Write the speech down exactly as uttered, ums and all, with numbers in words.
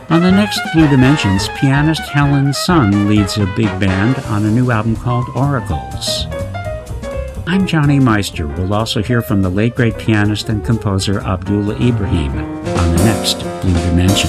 On the next Blue Dimensions, pianist Helen Sun leads a big band on a new album called Oracles. I'm Johnny Meister. We'll also hear from the late great pianist and composer Abdullah Ibrahim on the next Blue Dimensions.